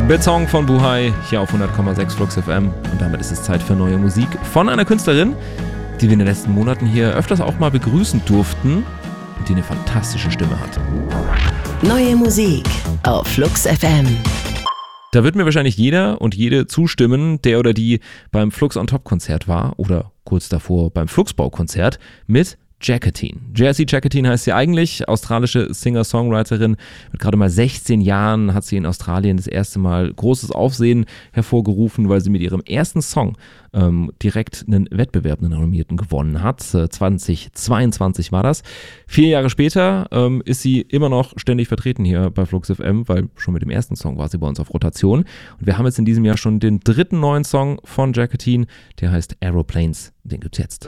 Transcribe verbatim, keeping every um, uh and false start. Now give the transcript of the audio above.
Beton von Buhai, hier auf hundert Komma sechs Flux F M. Und damit ist es Zeit für neue Musik von einer Künstlerin, die wir in den letzten Monaten hier öfters auch mal begrüßen durften und die eine fantastische Stimme hat. Neue Musik auf Flux F M. Da wird mir wahrscheinlich jeder und jede zustimmen, der oder die beim Flux on Top Konzert war oder kurz davor beim Fluxbau Konzert mit Jacqueline. Jessie Jacqueline heißt sie eigentlich, australische Singer-Songwriterin. Mit gerade mal sechzehn Jahren hat sie in Australien das erste Mal großes Aufsehen hervorgerufen, weil sie mit ihrem ersten Song ähm, direkt einen Wettbewerb, einen renommierten, gewonnen hat. zwanzig zweiundzwanzig war das. Vier Jahre später ähm, ist sie immer noch ständig vertreten hier bei Flux F M, weil schon mit dem ersten Song war sie bei uns auf Rotation. Und wir haben jetzt in diesem Jahr schon den dritten neuen Song von Jacqueline, der heißt Aeroplanes. Den gibt's jetzt.